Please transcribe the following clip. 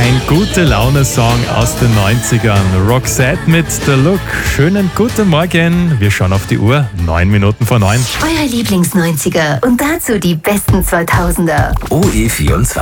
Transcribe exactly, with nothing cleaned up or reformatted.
Ein Gute-Laune-Song aus den neunzigern. Roxette mit The Look. Schönen guten Morgen. Wir schauen auf die Uhr. Neun Minuten vor neun. Eure Lieblings-neunziger und dazu die besten zweitausender. O E vierundzwanzig.